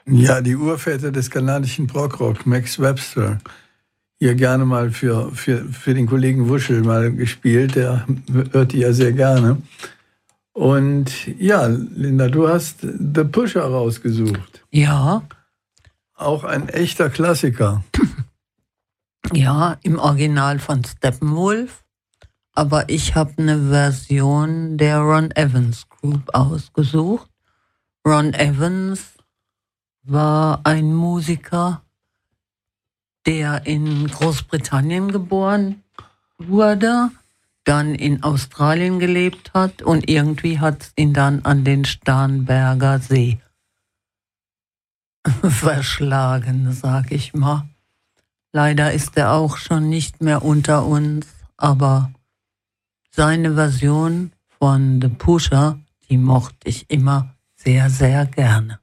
Ja, die Urväter des kanadischen Prog-Rock, Max Webster, hier gerne mal für den Kollegen Wuschel mal gespielt, der hört die ja sehr gerne. Und ja, Linda, du hast The Pusher rausgesucht. Ja. Auch ein echter Klassiker. Ja, im Original von Steppenwolf. Aber ich habe eine Version der Ron Evans Group ausgesucht. Ron Evans war ein Musiker, der in Großbritannien geboren wurde, dann in Australien gelebt hat und irgendwie hat es ihn dann an den Starnberger See verschlagen, sag ich mal. Leider ist er auch schon nicht mehr unter uns, aber seine Version von The Pusher, die mochte ich immer sehr, sehr gerne.